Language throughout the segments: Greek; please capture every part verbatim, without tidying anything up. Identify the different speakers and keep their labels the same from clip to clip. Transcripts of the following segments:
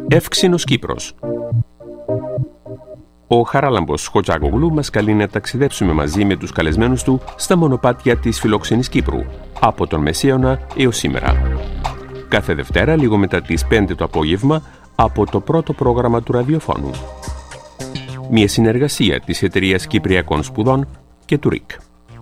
Speaker 1: Εύξηνος Κύπρος. Ο Χαράλαμπος Χοτζάκογλου μας καλεί να ταξιδέψουμε μαζί με τους καλεσμένους του στα μονοπάτια της φιλόξενης Κύπρου, από τον Μεσαίωνα έως σήμερα. Κάθε Δευτέρα, λίγο μετά τις πέντε το απόγευμα, από το πρώτο πρόγραμμα του ραδιοφώνου. Μια συνεργασία της Εταιρείας Κυπριακών Σπουδών και του ΡΙΚ.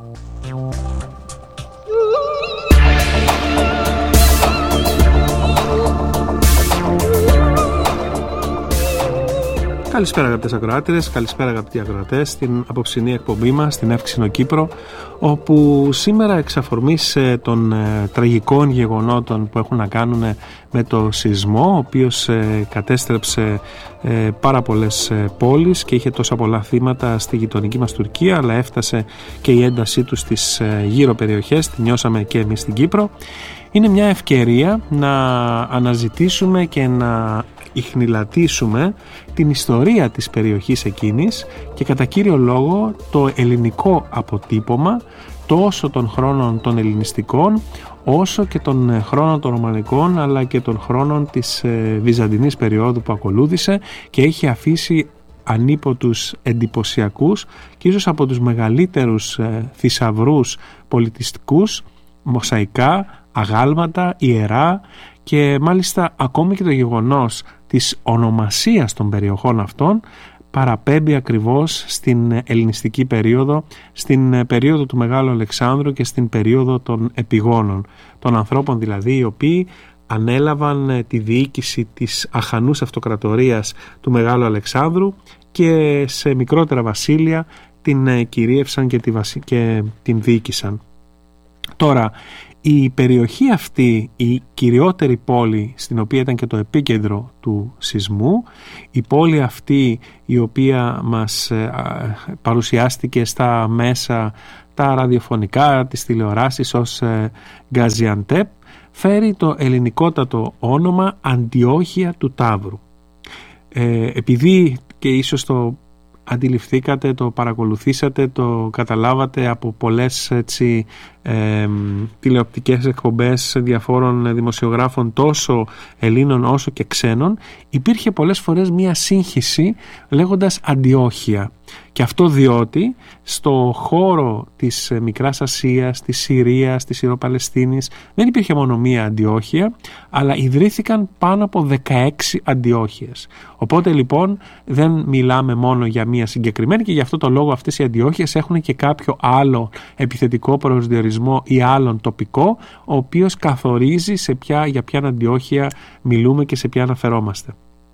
Speaker 2: Καλησπέρα αγαπητές ακροάτριες, καλησπέρα αγαπητοί ακροατές στην απόψινή εκπομπή μας, στην Εύξηνο Κύπρο, όπου σήμερα εξ αφορμής των ε, τραγικών γεγονότων που έχουν να κάνουν με το σεισμό, ο οποίος ε, κατέστρεψε ε, πάρα πολλές ε, πόλεις και είχε τόσα πολλά θύματα στη γειτονική μας Τουρκία, αλλά έφτασε και η έντασή του στις ε, γύρω περιοχές, τη νιώσαμε και εμείς στην Κύπρο. Είναι μια ευκαιρία να αναζητήσουμε και να ιχνηλατήσουμε την ιστορία της περιοχής εκείνης και κατά κύριο λόγο το ελληνικό αποτύπωμα τόσο των χρόνων των ελληνιστικών όσο και των χρόνων των ρωμανικών, αλλά και των χρόνων της ε, βυζαντινής περίοδου που ακολούθησε και έχει αφήσει ανίποτους εντυπωσιακούς και ίσως από τους μεγαλύτερους ε, θησαυρούς πολιτιστικούς, μοσαϊκά, αγάλματα, ιερά, και μάλιστα ακόμη και το γεγονός της ονομασίας των περιοχών αυτών παραπέμπει ακριβώς στην ελληνιστική περίοδο, στην περίοδο του Μεγάλου Αλεξάνδρου και στην περίοδο των επιγόνων, των ανθρώπων δηλαδή οι οποίοι ανέλαβαν τη διοίκηση της αχανούς αυτοκρατορίας του Μεγάλου Αλεξάνδρου και σε μικρότερα βασίλεια την κυρίευσαν και, τη βασι... και την διοίκησαν. Τώρα, η περιοχή αυτή, η κυριότερη πόλη στην οποία ήταν και το επίκεντρο του σεισμού, η πόλη αυτή η οποία μας παρουσιάστηκε στα μέσα τα ραδιοφωνικά, τις τηλεοράσεις ως Γκαζιαντέπ, φέρει το ελληνικότατο όνομα Αντιόχεια του Ταύρου. Ε, επειδή και ίσως το αντιληφθήκατε, το παρακολουθήσατε, το καταλάβατε από πολλές έτσι, ε, τηλεοπτικές εκπομπές διαφόρων δημοσιογράφων τόσο Ελλήνων όσο και ξένων, υπήρχε πολλές φορές μία σύγχυση λέγοντας Αντιόχεια. Και αυτό διότι στο χώρο της Μικράς Ασίας, της Συρίας, της Ιεροπαλαιστίνης δεν υπήρχε μόνο μία Αντιόχεια, αλλά ιδρύθηκαν πάνω από δεκαέξι Αντιόχειες. Οπότε λοιπόν δεν μιλάμε μόνο για μία συγκεκριμένη και γι' αυτό το λόγο αυτές οι Αντιόχειες έχουν και κάποιο άλλο επιθετικό προσδιορισμό ή άλλον τοπικό, ο οποίος καθορίζει σε ποια, για ποια Αντιόχεια μιλούμε και σε ποια αναφερόμαστε.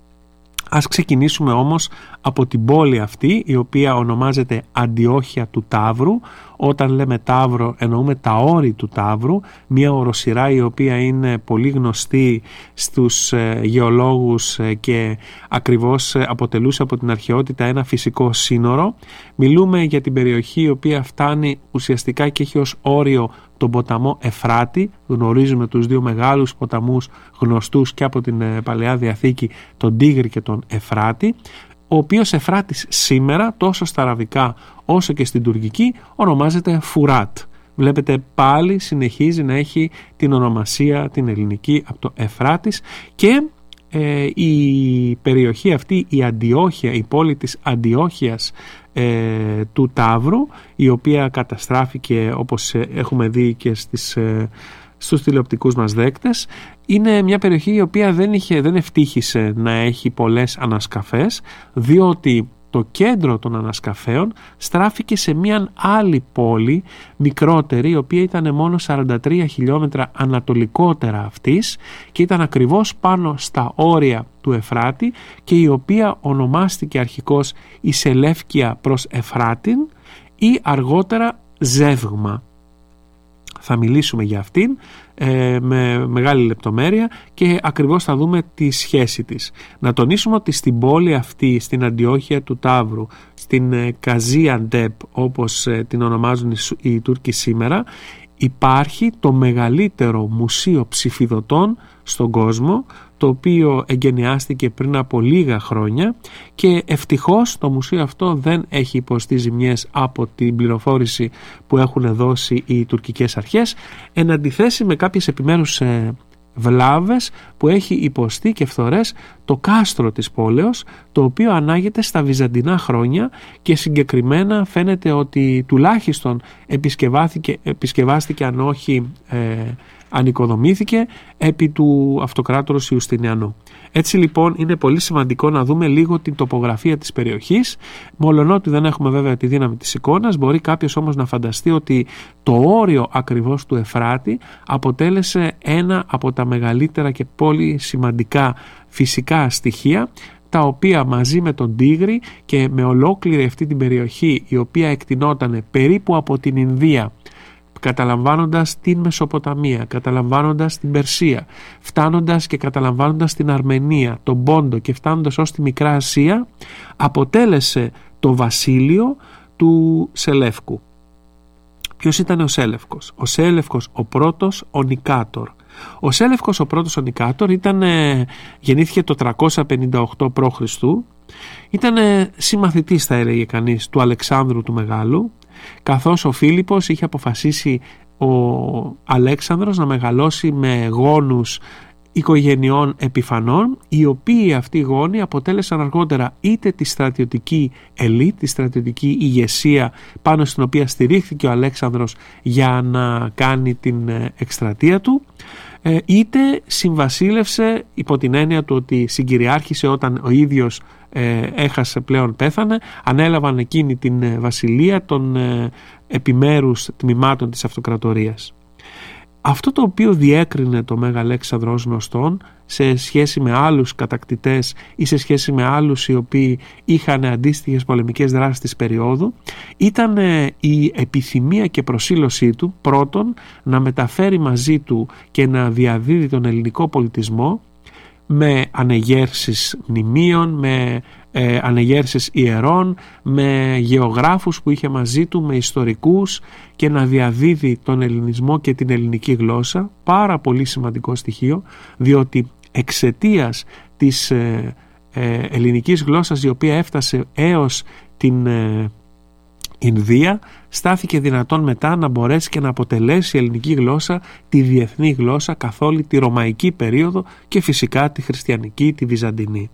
Speaker 2: Ας ξεκινήσουμε όμως από την πόλη αυτή, η οποία ονομάζεται Αντιόχεια του Ταύρου. Όταν λέμε Ταύρο εννοούμε τα όρη του Ταύρου, μια οροσειρά η οποία είναι πολύ γνωστή στους ε, γεωλόγους ε, και ακριβώς ε, αποτελούσε από την αρχαιότητα ένα φυσικό σύνορο. Μιλούμε για την περιοχή η οποία φτάνει ουσιαστικά και έχει ως όριο τον ποταμό Εφράτη. Γνωρίζουμε τους δύο μεγάλους ποταμούς γνωστούς και από την ε, Παλαιά Διαθήκη, τον Τίγρη και τον Εφράτη, ο οποίος Εφράτης σήμερα τόσο στα αραβικά όσο και στην τουρκική ονομάζεται Φουράτ. Βλέπετε πάλι συνεχίζει να έχει την ονομασία την ελληνική από το Εφράτης και ε, η περιοχή αυτή, η Αντιόχεια, η πόλη της Αντιόχειας ε, του Ταύρου, η οποία καταστράφηκε όπως έχουμε δει και στις ε, στους τηλεοπτικούς μας δέκτες, είναι μια περιοχή η οποία δεν, είχε, δεν ευτύχησε να έχει πολλές ανασκαφές, διότι το κέντρο των ανασκαφέων στράφηκε σε μια άλλη πόλη μικρότερη, η οποία ήταν μόνο σαράντα τρία χιλιόμετρα ανατολικότερα αυτής και ήταν ακριβώς πάνω στα όρια του Εφράτη και η οποία ονομάστηκε αρχικώς η Σελεύκια προς Εφράτην ή αργότερα Ζεύγμα. Θα μιλήσουμε για αυτήν ε, με μεγάλη λεπτομέρεια και ακριβώς θα δούμε τη σχέση της. Να τονίσουμε ότι στην πόλη αυτή, στην Αντιόχεια του Ταύρου, στην ε, Γκαζιαντέπ όπως ε, την ονομάζουν οι, οι Τούρκοι σήμερα, υπάρχει το μεγαλύτερο μουσείο ψηφιδωτών στον κόσμο, το οποίο εγκαινιάστηκε πριν από λίγα χρόνια και ευτυχώς το μουσείο αυτό δεν έχει υποστεί ζημιές από την πληροφόρηση που έχουν δώσει οι τουρκικές αρχές, εν αντιθέσει με κάποιες επιμέρους ε, βλάβες που έχει υποστεί και φθορές το κάστρο της πόλεως, το οποίο ανάγεται στα βυζαντινά χρόνια και συγκεκριμένα φαίνεται ότι τουλάχιστον επισκευάστηκε, επισκευάστηκε αν όχι ε, ανοικοδομήθηκε επί του αυτοκράτορος Ιουστινιανού. Έτσι λοιπόν είναι πολύ σημαντικό να δούμε λίγο την τοπογραφία της περιοχής, μολονότι δεν έχουμε βέβαια τη δύναμη της εικόνας. Μπορεί κάποιος όμως να φανταστεί ότι το όριο ακριβώς του Εφράτη αποτέλεσε ένα από τα μεγαλύτερα και πολύ σημαντικά φυσικά στοιχεία, τα οποία μαζί με τον Τίγρη και με ολόκληρη αυτή την περιοχή, η οποία εκτινόταν περίπου από την Ινδία, καταλαμβάνοντας την Μεσοποταμία, καταλαμβάνοντας την Περσία, φτάνοντας και καταλαμβάνοντας την Αρμενία, τον Πόντο και φτάνοντας ως τη Μικρά Ασία, αποτέλεσε το βασίλειο του Σελεύκου. Ποιος ήταν ο Σέλευκος? Ο Σέλευκος ο πρώτος, ο Νικάτορ. Ο Σέλευκος ο πρώτος, ο Νικάτορ, ήταν, γεννήθηκε το τριακόσια πενήντα οκτώ π.Χ. Ήταν συμμαθητής, θα έλεγε κανείς, του Αλεξάνδρου του Μεγάλου, καθώς ο Φίλιππος είχε αποφασίσει ο Αλέξανδρος να μεγαλώσει με γόνους οικογενειών επιφανών, οι οποίοι αυτοί οι γόνοι αποτέλεσαν αργότερα είτε τη στρατιωτική ελίτ, τη στρατιωτική ηγεσία πάνω στην οποία στηρίχθηκε ο Αλέξανδρος για να κάνει την εκστρατεία του, είτε συμβασίλευσε υπό την έννοια του ότι συγκυριάρχησε όταν ο ίδιος ε, έχασε πλέον, πέθανε, ανέλαβαν εκείνη την βασιλεία των ε, επιμέρους τμήματων της αυτοκρατορίας. Αυτό το οποίο διέκρινε το Μέγα Αλέξανδρο ως γνωστόν σε σχέση με άλλους κατακτητές ή σε σχέση με άλλους οι οποίοι είχαν αντίστοιχες πολεμικές δράσεις της περίοδου, ήταν η επιθυμία και προσήλωσή του πρώτον να μεταφέρει μαζί του και να διαδίδει τον ελληνικό πολιτισμό με ανεγέρσεις μνημείων, με ε, ανεγέρσεις ιερών, με γεωγράφους που είχε μαζί του, με ιστορικούς, και να διαδίδει τον ελληνισμό και την ελληνική γλώσσα. Πάρα πολύ σημαντικό στοιχείο, διότι εξαιτίας της ε, ε, ελληνικής γλώσσας, η οποία έφτασε έως την ε, Ινδία, στάθηκε δυνατόν μετά να μπορέσει και να αποτελέσει η ελληνική γλώσσα τη διεθνή γλώσσα καθ' όλη τη ρωμαϊκή περίοδο και φυσικά τη χριστιανική, τη βυζαντινή.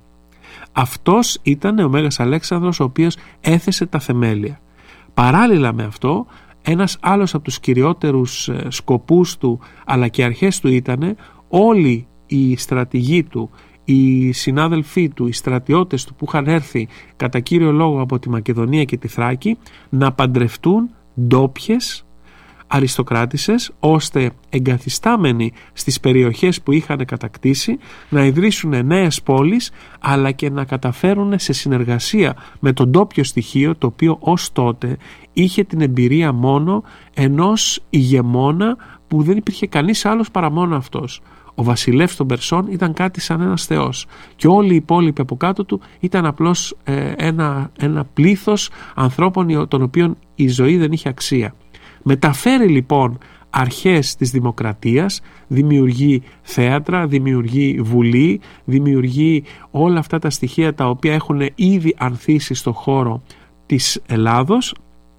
Speaker 2: Αυτός ήταν ο Μέγας Αλέξανδρος, ο οποίος έθεσε τα θεμέλια. Παράλληλα με αυτό, ένας άλλος από τους κυριότερους σκοπούς του αλλά και αρχές του ήταν όλοι οι στρατηγοί του, οι συνάδελφοί του, οι στρατιώτες του που είχαν έρθει κατά κύριο λόγο από τη Μακεδονία και τη Θράκη να παντρευτούν ντόπιες αριστοκράτισσες, ώστε εγκαθιστάμενοι στις περιοχές που είχαν κατακτήσει να ιδρύσουν νέες πόλεις, αλλά και να καταφέρουν σε συνεργασία με τον ντόπιο στοιχείο, το οποίο ως τότε είχε την εμπειρία μόνο ενός ηγεμόνα που δεν υπήρχε κανείς άλλος παρά μόνο αυτός. Ο βασιλεύς των Περσών ήταν κάτι σαν ένας θεός και όλοι οι υπόλοιποι από κάτω του ήταν απλώς ε, ένα, ένα πλήθος ανθρώπων των οποίων η ζωή δεν είχε αξία. Μεταφέρει λοιπόν αρχές της δημοκρατίας, δημιουργεί θέατρα, δημιουργεί βουλή, δημιουργεί όλα αυτά τα στοιχεία τα οποία έχουν ήδη ανθίσει στο χώρο της Ελλάδος,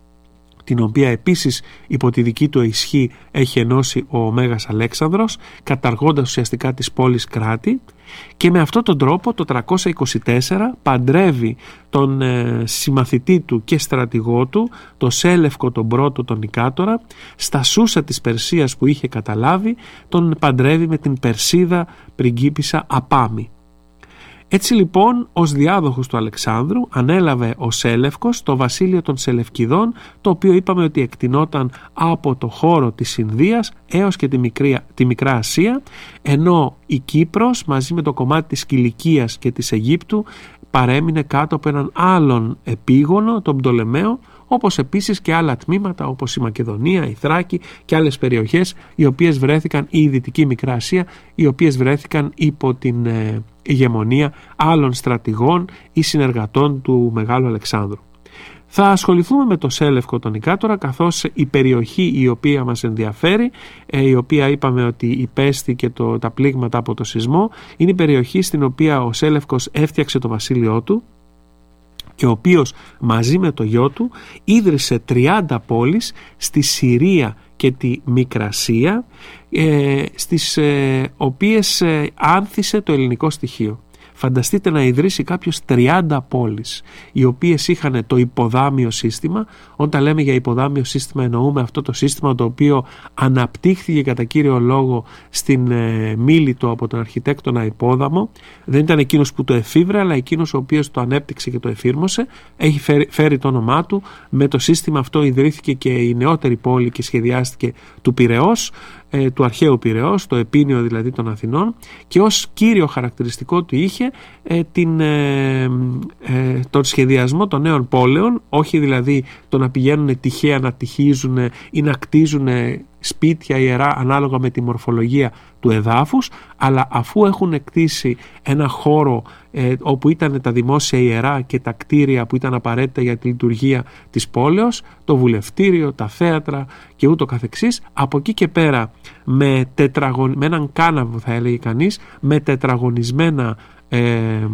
Speaker 2: την οποία επίσης υπό τη δική του ισχύ έχει ενώσει ο Μέγας Αλέξανδρος, καταργώντας ουσιαστικά τις πόλεις κράτη, και με αυτόν τον τρόπο το τριακόσια είκοσι τέσσερα παντρεύει τον ε, συμμαθητή του και στρατηγό του, το Σέλευκο τον πρώτο, τον Νικάτορα, στα Σούσα της Περσίας που είχε καταλάβει, τον παντρεύει με την Περσίδα πριγκίπισσα Απάμη. Έτσι λοιπόν, ως διάδοχος του Αλεξάνδρου ανέλαβε ο Σέλευκος το βασίλειο των Σελευκηδών, το οποίο είπαμε ότι εκτινόταν από το χώρο της Ινδίας έως και τη, μικρή, τη Μικρά Ασία, ενώ η Κύπρος μαζί με το κομμάτι της Κιλικίας και της Αιγύπτου παρέμεινε κάτω από έναν άλλον επίγονο, τον Πτολεμαίο, όπως επίσης και άλλα τμήματα όπως η Μακεδονία, η Θράκη και άλλες περιοχές οι οποίες βρέθηκαν, η Δυτική Μικρά Ασία, οι οποίες βρέθηκαν υπό την ε, ηγεμονία άλλων στρατηγών ή συνεργατών του Μεγάλου Αλεξάνδρου. Θα ασχοληθούμε με το Σέλευκο τον Νικάτορα, καθώς η περιοχή η οποία μας ενδιαφέρει, η οποία είπαμε ότι υπέστη και το, τα πλήγματα από το σεισμό, είναι η περιοχή στην οποία ο Σέλευκος έφτιαξε το βασίλειό του και ο οποίος μαζί με το γιο του ίδρυσε τριάντα πόλεις στη Συρία και τη Μικρασία, ε, στις ε, οποίες ε, άνθησε το ελληνικό στοιχείο. Φανταστείτε να ιδρύσει κάποιος τριάντα πόλεις οι οποίες είχαν το υποδάμιο σύστημα. Όταν λέμε για υποδάμιο σύστημα εννοούμε αυτό το σύστημα το οποίο αναπτύχθηκε κατά κύριο λόγο στην ε, Μίλητο από τον αρχιτέκτονα Υπόδαμο. Δεν ήταν εκείνος που το εφήβρε, αλλά εκείνος ο οποίος το ανέπτυξε και το εφήρμοσε. Έχει φέρει, φέρει το όνομά του. Με το σύστημα αυτό ιδρύθηκε και η νεότερη πόλη και σχεδιάστηκε του Πειραιώς, ε, του αρχαίου Πειραιώς, το επίνειο δηλαδή των Αθηνών, και ως κύριο χαρακτηριστικό του είχε ε, την, ε, ε, τον σχεδιασμό των νέων πόλεων, όχι δηλαδή το να πηγαίνουν τυχαία να τυχίζουν ή να κτίζουν σπίτια ιερά ανάλογα με τη μορφολογία του εδάφους, αλλά αφού έχουν κτίσει ένα χώρο ε, όπου ήταν τα δημόσια ιερά και τα κτίρια που ήταν απαραίτητα για τη λειτουργία της πόλεως, το βουλευτήριο, τα θέατρα και ούτω καθεξής, από εκεί και πέρα με, τετραγων... με έναν κάναβο θα έλεγε κανείς, με τετραγωνισμένα ε,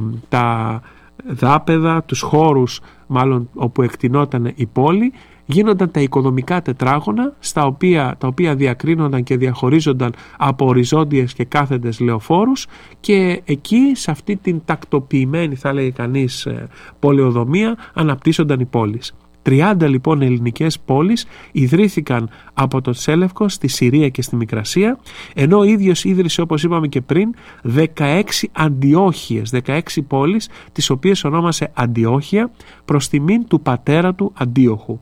Speaker 2: τα δάπεδα, τους χώρους μάλλον όπου εκτινόταν η πόλη, γίνονταν τα οικοδομικά τετράγωνα στα οποία, τα οποία διακρίνονταν και διαχωρίζονταν από οριζόντιες και κάθετες λεωφόρους, και εκεί σε αυτή την τακτοποιημένη θα λέγει κανείς πολεοδομία αναπτύσσονταν οι πόλεις. τριάντα λοιπόν ελληνικές πόλεις ιδρύθηκαν από τον Σέλευκο στη Συρία και στη Μικρασία, ενώ ο ίδιος ίδρυσε, όπως είπαμε και πριν, δεκαέξι αντιόχειες, δεκαέξι πόλεις, τις οποίες ονόμασε Αντιόχεια προς τιμήν του πατέρα του Αντίοχου.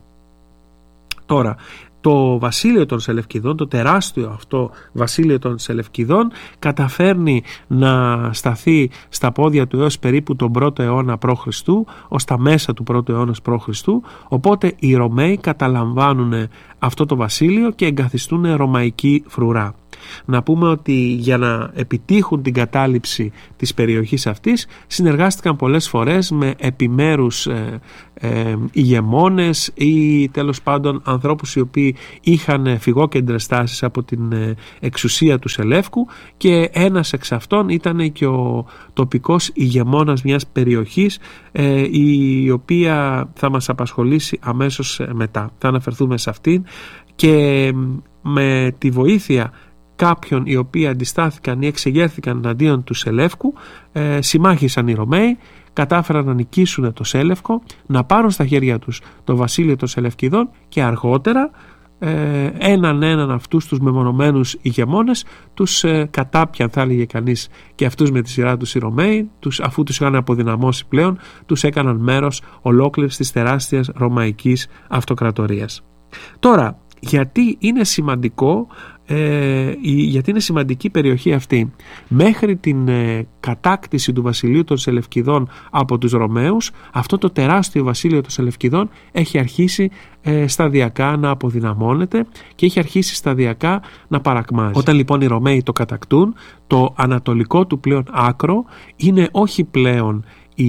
Speaker 2: Τώρα, το βασίλειο των Σελευκηδών, το τεράστιο αυτό βασίλειο των Σελευκηδών, καταφέρνει να σταθεί στα πόδια του έως περίπου τον πρώτο αιώνα π.Χ., ως τα μέσα του πρώτου αιώνα π.Χ., οπότε οι Ρωμαίοι καταλαμβάνουν αυτό το βασίλειο και εγκαθιστούν ρωμαϊκή φρουρά. Να πούμε ότι για να επιτύχουν την κατάληψη της περιοχής αυτής συνεργάστηκαν πολλές φορές με επιμέρους ε, ε, ηγεμόνες ή τέλος πάντων ανθρώπους οι οποίοι είχαν φυγόκεντρες τάσεις από την ε, εξουσία του Σελεύκου, και ένας εξ αυτών ήταν και ο τοπικός ηγεμόνας μιας περιοχής ε, η οποία θα μας απασχολήσει αμέσως μετά. Θα αναφερθούμε σε αυτήν, και με τη βοήθεια κάποιων οι οποίοι αντιστάθηκαν ή εξεγέρθηκαν εναντίον του Σελεύκου, ε, συμμάχησαν οι Ρωμαίοι, κατάφεραν να νικήσουν το Σέλευκο, να πάρουν στα χέρια τους το βασίλειο των Σελευκηδών, και αργότερα ε, έναν έναν αυτούς τους μεμονωμένους ηγεμόνες τους ε, κατάπιαν, θα έλεγε κανείς, και αυτούς με τη σειρά τους οι Ρωμαίοι, τους, αφού τους είχαν αποδυναμώσει πλέον, τους έκαναν μέρος ολόκληρης της τεράστιας ρωμαϊκής αυτοκρατορίας. Τώρα, γιατί είναι σημαντικό Ε, γιατί είναι σημαντική η περιοχή αυτή? Μέχρι την ε, κατάκτηση του βασιλείου των Σελευκηδών από τους Ρωμαίους, αυτό το τεράστιο βασίλειο των Σελευκηδών έχει αρχίσει ε, σταδιακά να αποδυναμώνεται και έχει αρχίσει σταδιακά να παρακμάζει. Όταν λοιπόν οι Ρωμαίοι το κατακτούν, το ανατολικό του πλέον άκρο είναι όχι πλέον η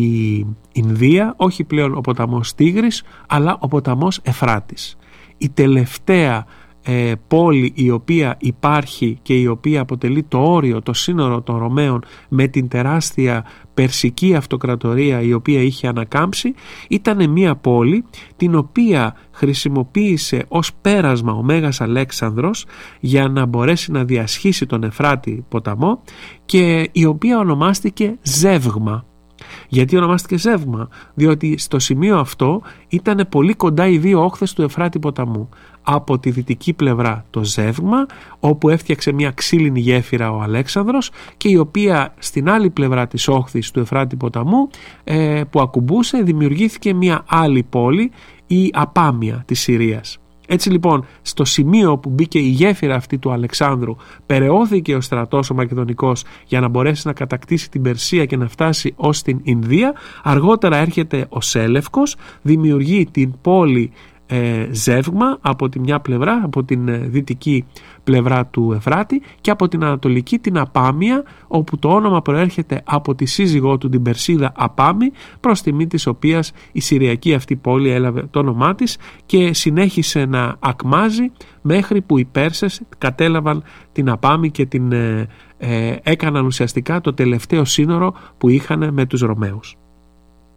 Speaker 2: Ινδία, όχι πλέον ο ποταμός Τίγρης, αλλά ο ποταμός Εφράτης. Η τελευταία Ε, πόλη η οποία υπάρχει και η οποία αποτελεί το όριο, το σύνορο των Ρωμαίων με την τεράστια περσική αυτοκρατορία η οποία είχε ανακάμψει, ήταν μια πόλη την οποία χρησιμοποίησε ως πέρασμα ο Μέγας Αλέξανδρος για να μπορέσει να διασχίσει τον Εφράτη ποταμό, και η οποία ονομάστηκε Ζεύγμα. Γιατί ονομάστηκε Ζεύγμα? Διότι στο σημείο αυτό ήταν πολύ κοντά οι δύο όχθες του Εφράτη ποταμού. Από τη δυτική πλευρά το Ζεύγμα, όπου έφτιαξε μια ξύλινη γέφυρα ο Αλέξανδρος, και η οποία στην άλλη πλευρά της όχθης του Εφράτη ποταμού ε, που ακουμπούσε, δημιουργήθηκε μια άλλη πόλη, η Απάμια της Συρίας. Έτσι λοιπόν, στο σημείο που μπήκε η γέφυρα αυτή του Αλεξάνδρου, περαιώθηκε ο στρατός ο Μακεδονικός για να μπορέσει να κατακτήσει την Περσία και να φτάσει ως την Ινδία. Αργότερα έρχεται ο Σέλευκος, δημιουργεί την πόλη ε, Ζεύγμα από τη μια πλευρά, από την ε, δυτική πλευρά του Εφράτη, και από την ανατολική την Απάμια, όπου το όνομα προέρχεται από τη σύζυγό του την Περσίδα Απάμη, προς τιμή της οποίας η Συριακή αυτή πόλη έλαβε το όνομά της και συνέχισε να ακμάζει μέχρι που οι Πέρσες κατέλαβαν την Απάμη και την ε, ε, έκαναν ουσιαστικά το τελευταίο σύνορο που είχαν με τους Ρωμαίους.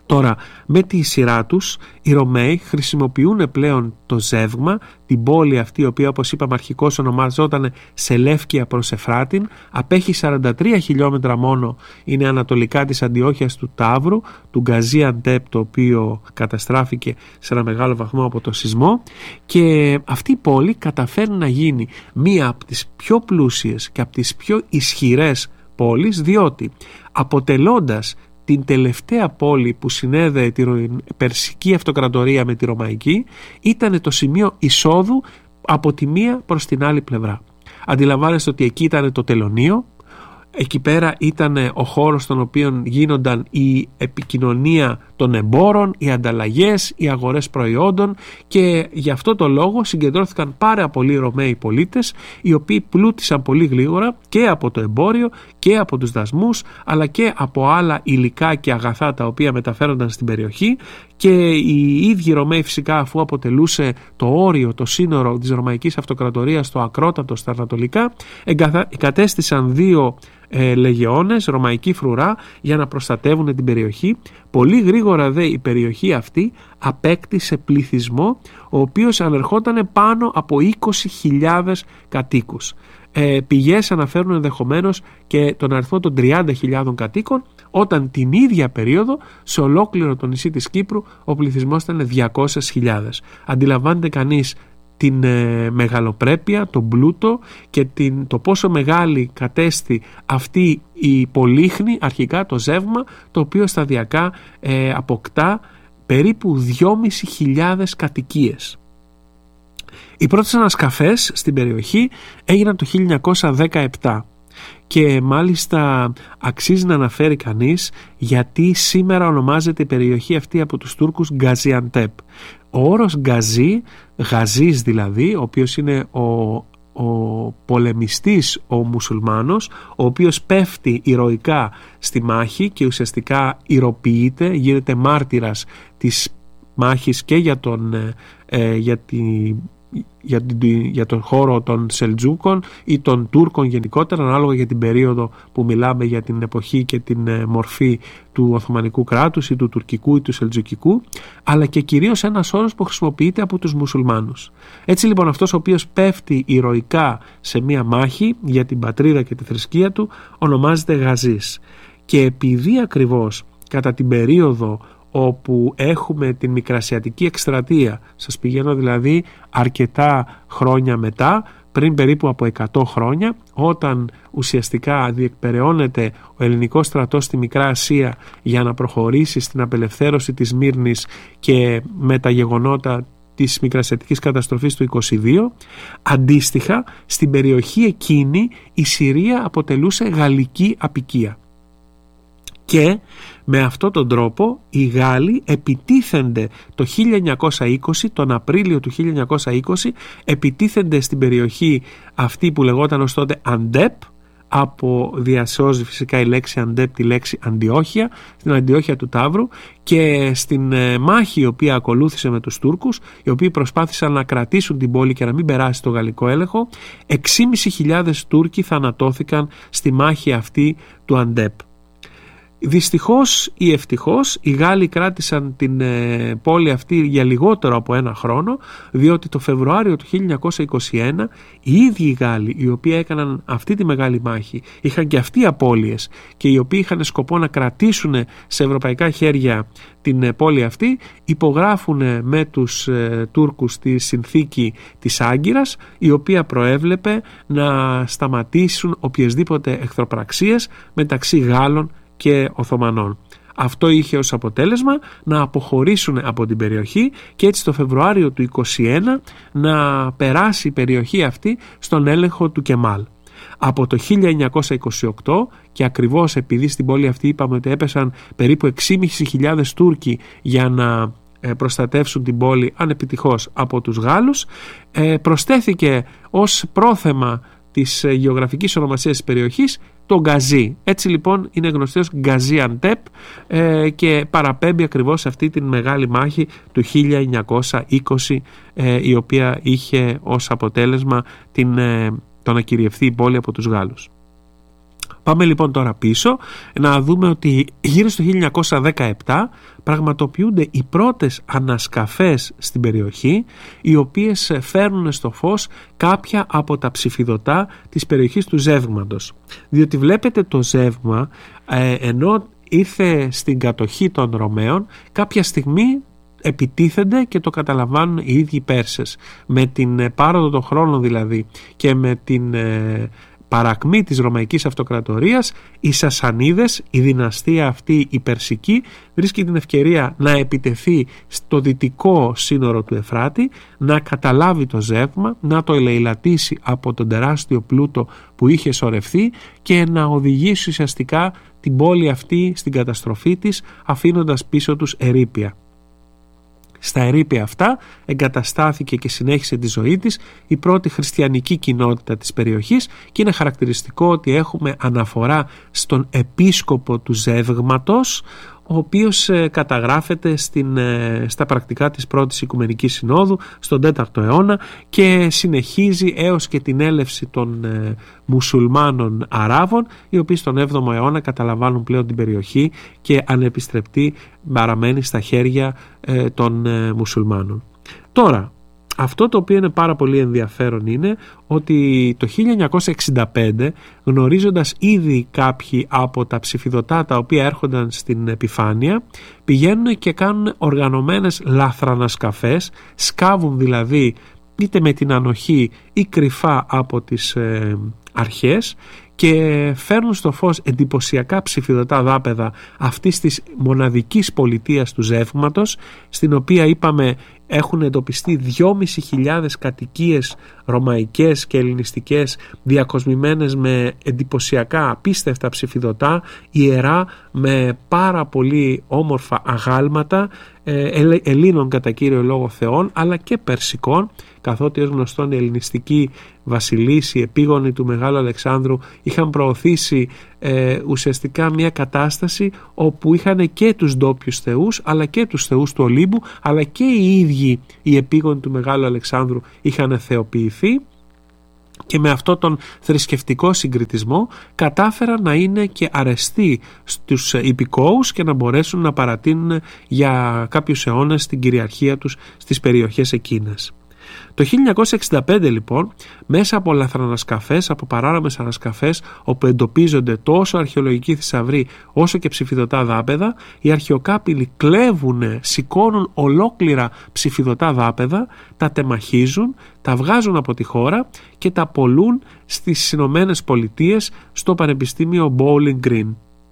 Speaker 2: Τώρα, με τη σειρά τους, οι Ρωμαίοι χρησιμοποιούν πλέον το ζεύγμα, την πόλη αυτή, η οποία όπως είπαμε αρχικώς ονομάζονταν Σελεύκια προς Εφράτην, απέχει σαράντα τρία χιλιόμετρα μόνο, είναι ανατολικά της Αντιόχειας του Ταύρου, του Γκαζίαντεπ, το οποίο καταστράφηκε σε ένα μεγάλο βαθμό από το σεισμό, και αυτή η πόλη καταφέρνει να γίνει μία από τις πιο πλούσιες και από τις πιο ισχυρές πόλεις, διότι αποτελώντας την τελευταία πόλη που συνέδεε τη Περσική Αυτοκρατορία με τη Ρωμαϊκή, ήταν το σημείο εισόδου από τη μία προς την άλλη πλευρά. Αντιλαμβάνεστε ότι εκεί ήταν το τελωνείο, εκεί πέρα ήταν ο χώρος στον οποίο γίνονταν η επικοινωνία των εμπόρων, οι ανταλλαγές, οι αγορές προϊόντων, και γι' αυτό το λόγο συγκεντρώθηκαν πάρα πολλοί Ρωμαίοι πολίτες, οι οποίοι πλούτησαν πολύ γλίγορα και από το εμπόριο και από τους δασμούς, αλλά και από άλλα υλικά και αγαθά τα οποία μεταφέρονταν στην περιοχή, και οι ίδιοι Ρωμαίοι φυσικά, αφού αποτελούσε το όριο, το σύνορο της Ρωμαϊκής Αυτοκρατορίας, το ακρότατο στα ανατολικά, εγκατέστησαν δύο ε, λεγεώνες, ρωμαϊκή φρουρά, για να προστατεύουν την περιοχή. Πολύ γρήγορα δε η περιοχή αυτή απέκτησε πληθυσμό, ο οποίος ανερχόταν πάνω από είκοσι χιλιάδες κατοίκους. Ε, πηγές αναφέρουν ενδεχομένως και τον αριθμό των τριάντα χιλιάδων κατοίκων, όταν την ίδια περίοδο σε ολόκληρο το νησί της Κύπρου ο πληθυσμός ήταν διακόσιες χιλιάδες. Αντιλαμβάνεται κανείς την ε, μεγαλοπρέπεια, τον πλούτο και την, το πόσο μεγάλη κατέστη αυτή η πολύχνη, αρχικά το ζεύγμα, το οποίο σταδιακά ε, αποκτά περίπου δυόμισι χιλιάδες κατοικίες. Οι πρώτες ανασκαφές στην περιοχή έγιναν το χίλια εννιακόσια δεκαεπτά και μάλιστα αξίζει να αναφέρει κανείς γιατί σήμερα ονομάζεται η περιοχή αυτή από τους Τούρκους Γκαζιαντέπ. Ο όρος Γκαζί, Γαζής δηλαδή, ο οποίος είναι ο, ο πολεμιστής ο μουσουλμάνος, ο οποίος πέφτει ηρωικά στη μάχη και ουσιαστικά ηρωοποιείται, γίνεται μάρτυρας της μάχης και για τον, ε, για τη, για, για τον χώρο των Σελτζούκων ή των Τούρκων γενικότερα, ανάλογα για την περίοδο που μιλάμε, για την εποχή και την ε, μορφή του Οθωμανικού κράτους ή του Τουρκικού ή του Σελτζουκικού, αλλά και κυρίως ένας όρος που χρησιμοποιείται από τους μουσουλμάνους. Έτσι λοιπόν αυτός ο οποίος πέφτει ηρωικά σε μία μάχη για την πατρίδα και τη θρησκεία του ονομάζεται Γαζής. Και επειδή ακριβώς κατά την περίοδο όπου έχουμε την Μικρασιατική εκστρατεία, σας πηγαίνω δηλαδή αρκετά χρόνια μετά, πριν περίπου από εκατό χρόνια, όταν ουσιαστικά διεκπεραιώνεται ο ελληνικός στρατός στη Μικρά Ασία για να προχωρήσει στην απελευθέρωση της Μύρνης και με τα γεγονότα της Μικρασιατικής καταστροφής του είκοσι δύο, αντίστοιχα στην περιοχή εκείνη η Συρία αποτελούσε γαλλική αποικία. Και με αυτόν τον τρόπο οι Γάλλοι επιτίθενται το χίλια εννιακόσια είκοσι, τον Απρίλιο του χίλια εννιακόσια είκοσι, επιτίθενται στην περιοχή αυτή που λεγόταν ως τότε Αντέπ, από διασώζει φυσικά η λέξη Αντέπ τη λέξη Αντιόχεια, στην Αντιόχεια του Ταύρου, και στην μάχη η οποία ακολούθησε με τους Τούρκους, οι οποίοι προσπάθησαν να κρατήσουν την πόλη και να μην περάσει το γαλλικό έλεγχο, έξι χιλιάδες πεντακόσιοι Τούρκοι θανατώθηκαν στη μάχη αυτή του Αντέπ. Δυστυχώς ή ευτυχώς οι Γάλλοι κράτησαν την ε, πόλη αυτή για λιγότερο από ένα χρόνο, διότι το Φεβρουάριο του χίλια εννιακόσια είκοσι ένα οι ίδιοι οι Γάλλοι, οι οποίοι έκαναν αυτή τη μεγάλη μάχη, είχαν και αυτοί απώλειες και οι οποίοι είχαν σκοπό να κρατήσουν σε ευρωπαϊκά χέρια την ε, πόλη αυτή, υπογράφουν ε, με τους ε, Τούρκους τη συνθήκη της Άγκυρας, η οποία προέβλεπε να σταματήσουν οποιασδήποτε εχθροπραξίες μεταξύ Γάλλων και Οθωμανών. Αυτό είχε ως αποτέλεσμα να αποχωρήσουν από την περιοχή και έτσι το Φεβρουάριο του είκοσι ένα να περάσει η περιοχή αυτή στον έλεγχο του Κεμάλ. Από το χίλια εννιακόσια είκοσι οκτώ, και ακριβώς επειδή στην πόλη αυτή είπαμε ότι έπεσαν περίπου έξι χιλιάδες πεντακόσιοι Τούρκοι για να προστατεύσουν την πόλη ανεπιτυχώς από τους Γάλλους, προσθέθηκε ως πρόθεμα της γεωγραφικής ονομασίας της περιοχής το Γκαζί. Έτσι λοιπόν είναι γνωστή ως Γκαζιαντέπ ε, και παραπέμπει ακριβώς σε αυτή την μεγάλη μάχη του χίλια εννιακόσια είκοσι, ε, η οποία είχε ως αποτέλεσμα την, ε, το να κυριευθεί η πόλη από τους Γάλλους. Πάμε λοιπόν τώρα πίσω να δούμε ότι γύρω στο χίλια εννιακόσια δεκαεπτά πραγματοποιούνται οι πρώτες ανασκαφές στην περιοχή, οι οποίες φέρνουν στο φως κάποια από τα ψηφιδωτά της περιοχής του ζεύγματος. Διότι βλέπετε το ζεύγμα, ε, ενώ ήρθε στην κατοχή των Ρωμαίων, κάποια στιγμή επιτίθενται και το καταλαμβάνουν οι ίδιοι Πέρσες. Με την πάροδο των χρόνων δηλαδή και με την ε, παρακμή της Ρωμαϊκής Αυτοκρατορίας, οι Σασανίδες, η δυναστεία αυτή η Περσική, βρίσκει την ευκαιρία να επιτεθεί στο δυτικό σύνορο του Εφράτη, να καταλάβει το ζεύγμα, να το ελεηλατήσει από τον τεράστιο πλούτο που είχε σωρευθεί και να οδηγήσει ουσιαστικά την πόλη αυτή στην καταστροφή της, αφήνοντας πίσω τους ερείπια. Στα ερείπια αυτά εγκαταστάθηκε και συνέχισε τη ζωή της η πρώτη χριστιανική κοινότητα της περιοχής και είναι χαρακτηριστικό ότι έχουμε αναφορά στον επίσκοπο του ζεύγματος, ο οποίος ε, καταγράφεται στην, ε, στα πρακτικά της πρώτης Οικουμενικής Συνόδου στον τέταρτο αιώνα και συνεχίζει έως και την έλευση των ε, μουσουλμάνων Αράβων, οι οποίοι στον έβδομο αιώνα καταλαμβάνουν πλέον την περιοχή και ανεπιστρεπτή παραμένει στα χέρια ε, των ε, μουσουλμάνων. Τώρα, αυτό το οποίο είναι πάρα πολύ ενδιαφέρον είναι ότι το χίλια εννιακόσια εξήντα πέντε, γνωρίζοντας ήδη κάποιοι από τα ψηφιδωτά τα οποία έρχονταν στην επιφάνεια, πηγαίνουν και κάνουν οργανωμένες λαθρανασκαφές, σκάβουν δηλαδή είτε με την ανοχή ή κρυφά από τις ε, αρχές και φέρνουν στο φως εντυπωσιακά ψηφιδωτά δάπεδα αυτής της μοναδικής πολιτείας του ζεύγματος, στην οποία είπαμε έχουν εντοπιστεί δυόμισι χιλιάδες κατοικίες ρωμαϊκές και ελληνιστικές διακοσμημένες με εντυπωσιακά απίστευτα ψηφιδωτά, ιερά με πάρα πολύ όμορφα αγάλματα ε, Ελλήνων κατά κύριο λόγο θεών αλλά και Περσικών, καθότι ως γνωστόν η ελληνιστική βασιλείς, οι επίγονοι του Μεγάλου Αλεξάνδρου είχαν προωθήσει ε, ουσιαστικά μια κατάσταση όπου είχαν και τους ντόπιους θεούς αλλά και τους θεούς του Ολύμπου, αλλά και οι ίδιοι οι επίγονοι του Μεγάλου Αλεξάνδρου είχαν θεοποιηθεί και με αυτόν τον θρησκευτικό συγκριτισμό κατάφεραν να είναι και αρεστοί στους υπηκόους και να μπορέσουν να παρατείνουν για κάποιους αιώνες την κυριαρχία τους στις περιοχές εκείνες. Το χίλια εννιακόσια εξήντα πέντε λοιπόν, μέσα από λαθρανασκαφές, από παράνομες ανασκαφές όπου εντοπίζονται τόσο αρχαιολογικοί θησαυροί όσο και ψηφιδωτά δάπεδα, οι αρχαιοκάπηλοι κλέβουν, σηκώνουν ολόκληρα ψηφιδωτά δάπεδα, τα τεμαχίζουν, τα βγάζουν από τη χώρα και τα πωλούν στις Ηνωμένες Πολιτείες στο Πανεπιστήμιο Bowling Green.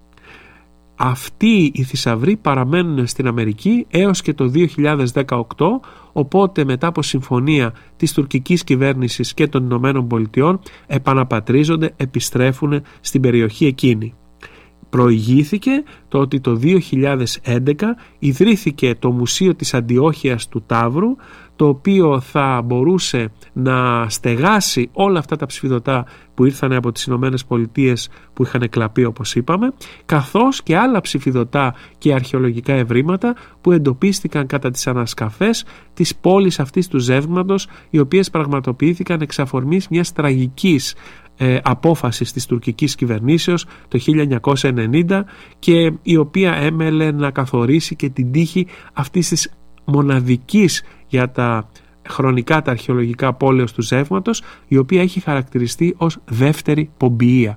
Speaker 2: Αυτοί οι θησαυροί παραμένουν στην Αμερική έως και το δύο χιλιάδες δεκαοκτώ, οπότε μετά από συμφωνία της τουρκικής κυβέρνησης και των Ηνωμένων Πολιτειών επαναπατρίζονται, επιστρέφουν στην περιοχή εκείνη. Προηγήθηκε το ότι το δύο χιλιάδες έντεκα ιδρύθηκε το Μουσείο της Αντιόχειας του Ταύρου, το οποίο θα μπορούσε να στεγάσει όλα αυτά τα ψηφιδωτά που ήρθαν από τις Ηνωμένες Πολιτείες που είχαν εκλαπεί όπως είπαμε, καθώς και άλλα ψηφιδωτά και αρχαιολογικά ευρήματα που εντοπίστηκαν κατά τις ανασκαφές της πόλης αυτής του ζεύγματος, οι οποίες πραγματοποιήθηκαν εξ αφορμής μιας τραγικής ε, απόφασης της τουρκικής κυβερνήσεως το χίλια εννιακόσια ενενήντα και η οποία έμελε να καθορίσει και την τύχη αυτής της μοναδικής για τα χρονικά τα αρχαιολογικά πόλεως του ζεύγματος, η οποία έχει χαρακτηριστεί ως δεύτερη Πομπιεία.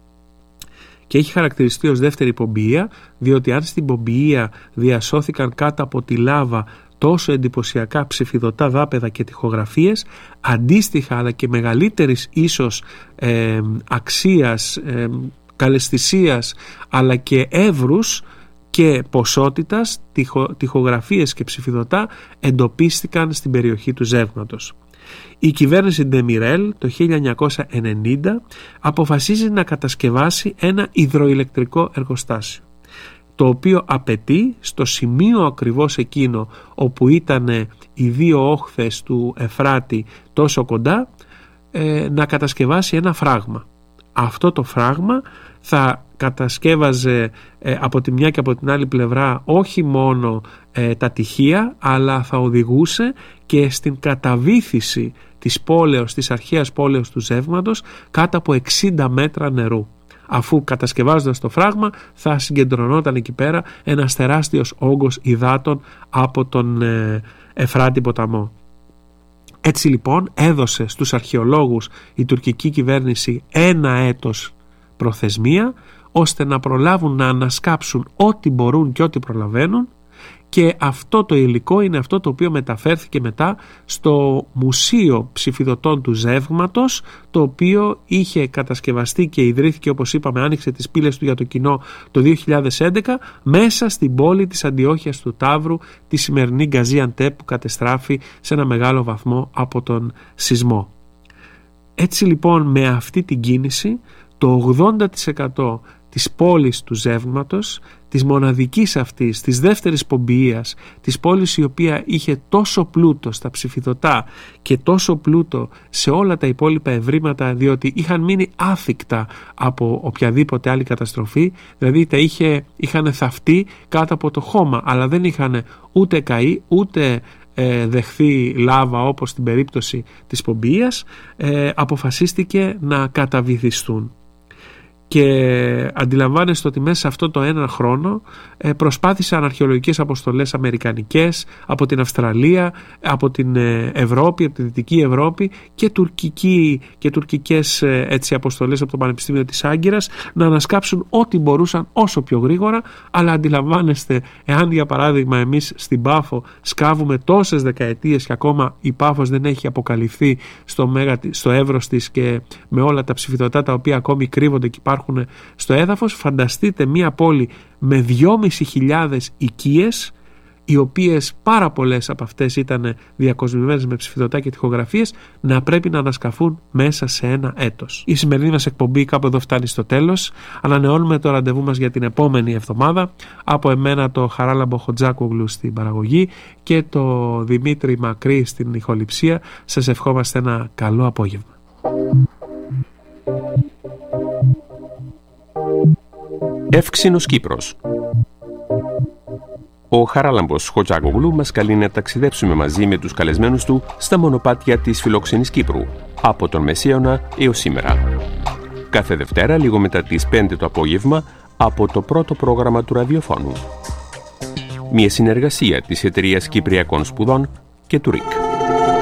Speaker 2: Και έχει χαρακτηριστεί ως δεύτερη Πομπιεία διότι αν στην Πομπιεία διασώθηκαν κάτω από τη λάβα τόσο εντυπωσιακά ψηφιδωτά δάπεδα και τοιχογραφίες, αντίστοιχα αλλά και μεγαλύτερης ίσως ε, αξίας, ε, καλαισθησίας αλλά και εύρους και ποσότητας τυχο, τοιχογραφίες και ψηφιδωτά εντοπίστηκαν στην περιοχή του ζεύγματος. Η κυβέρνηση Ντεμιρέλ το χίλια εννιακόσια ενενήντα αποφασίζει να κατασκευάσει ένα υδροηλεκτρικό εργοστάσιο, το οποίο απαιτεί στο σημείο ακριβώς εκείνο όπου ήταν οι δύο όχθες του Εφράτη τόσο κοντά ε, να κατασκευάσει ένα φράγμα. Αυτό το φράγμα θα κατασκεύαζε ε, από τη μια και από την άλλη πλευρά όχι μόνο ε, τα τυχεία, αλλά θα οδηγούσε και στην καταβύθιση της πόλεως, της αρχαίας πόλεως του ζεύγματος κάτω από εξήντα μέτρα νερού. αφού κατασκευάζοντας το φράγμα θα συγκεντρωνόταν εκεί πέρα ένας τεράστιος όγκος υδάτων από τον ε, Εφράτη ποταμό. Έτσι λοιπόν έδωσε στους αρχαιολόγους η τουρκική κυβέρνηση ένα έτος προθεσμία ώστε να προλάβουν να ανασκάψουν ό,τι μπορούν και ό,τι προλαβαίνουν, και αυτό το υλικό είναι αυτό το οποίο μεταφέρθηκε μετά στο Μουσείο Ψηφιδωτών του Ζεύγματος, το οποίο είχε κατασκευαστεί και ιδρύθηκε, όπως είπαμε, άνοιξε τις πύλες του για το κοινό το δύο χιλιάδες έντεκα μέσα στην πόλη της Αντιόχειας του Ταύρου, τη σημερινή Γκαζίαντεπ, που κατεστράφη σε ένα μεγάλο βαθμό από τον σεισμό. Έτσι λοιπόν με αυτή την κίνηση το ογδόντα τοις εκατό της πόλης του Ζεύγματος, της μοναδικής αυτής, της δεύτερης Πομπιείας, της πόλης η οποία είχε τόσο πλούτο στα ψηφιδωτά και τόσο πλούτο σε όλα τα υπόλοιπα ευρήματα, διότι είχαν μείνει άθικτα από οποιαδήποτε άλλη καταστροφή, δηλαδή τα είχε, είχαν θαυτεί κάτω από το χώμα, αλλά δεν είχαν ούτε καεί ούτε ε, δεχθεί λάβα όπως στην περίπτωση της Πομπιείας, ε, αποφασίστηκε να καταβυθιστούν. Και αντιλαμβάνεστε ότι μέσα σε αυτό το ένα χρόνο ε, προσπάθησαν αρχαιολογικές αποστολές αμερικανικές από την Αυστραλία, από την Ευρώπη, από τη Δυτική Ευρώπη και, τουρκική, και τουρκικές ε, έτσι, αποστολές από το Πανεπιστήμιο της Άγκυρας να ανασκάψουν ό,τι μπορούσαν όσο πιο γρήγορα. Αλλά αντιλαμβάνεστε, εάν για παράδειγμα εμείς στην Πάφο σκάβουμε τόσες δεκαετίες και ακόμα η Πάφος δεν έχει αποκαλυφθεί στο, μέγα, στο εύρος της και με όλα τα ψηφιδωτά τα οποία ακόμη κρύβονται και υπάρχουν στο έδαφος, φανταστείτε μια πόλη με δυόμισι χιλιάδες οικίες, οι οποίες πάρα πολλές από αυτές ήταν διακοσμημένες με ψηφιδωτά και τοιχογραφίες, να πρέπει να ανασκαφούν μέσα σε ένα έτος. Η σημερινή μας εκπομπή κάπου εδώ φτάνει στο τέλος. Ανανεώνουμε το ραντεβού μας για την επόμενη εβδομάδα. Από εμένα το Χαράλαμπο Χοτζάκογλου στην παραγωγή και το Δημήτρη Μακρύ στην ηχοληψία. Σας ευχόμαστε ένα καλό απόγευμα.
Speaker 1: Εύξηνος Κύπρος. Ο Χαράλαμπος Χοτζάκογλου μας καλεί να ταξιδέψουμε μαζί με τους καλεσμένους του στα μονοπάτια της φιλοξενής Κύπρου, από τον Μεσαίωνα έως σήμερα. Κάθε Δευτέρα, λίγο μετά τις πέντε το απόγευμα, από το πρώτο πρόγραμμα του ραδιοφώνου. Μια συνεργασία της Εταιρείας Κυπριακών Σπουδών και του ΡΙΚ.